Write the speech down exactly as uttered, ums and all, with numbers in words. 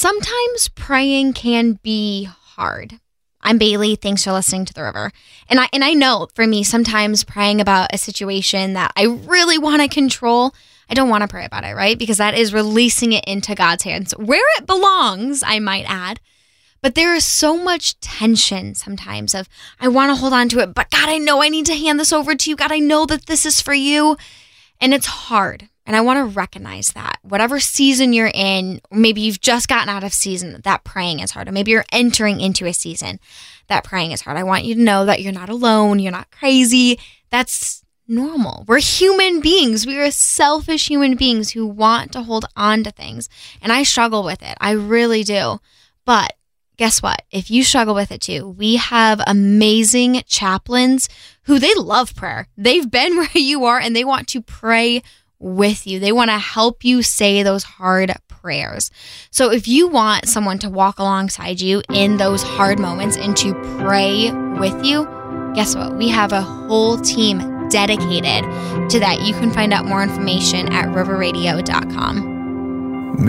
sometimes praying can be hard. I'm Bailey. Thanks for listening to The River. And I and I know for me, sometimes praying about a situation that I really want to control, I don't want to pray about it, right? Because that is releasing it into God's hands, where it belongs, I might add. But there is so much tension sometimes of, I want to hold on to it, but God, I know I need to hand this over to you. God, I know that this is for you. And it's hard. And I want to recognize that. Whatever season you're in, maybe you've just gotten out of season, that praying is hard. Or maybe you're entering into a season that praying is hard. I want you to know that you're not alone. You're not crazy. That's normal. We're human beings. We are selfish human beings who want to hold on to things. And I struggle with it. I really do. But guess what? If you struggle with it too, we have amazing chaplains who they love prayer. They've been where you are and they want to pray with you. They want to help you say those hard prayers. So if you want someone to walk alongside you in those hard moments and to pray with you, guess what? We have a whole team dedicated to that. You can find out more information at river radio dot com.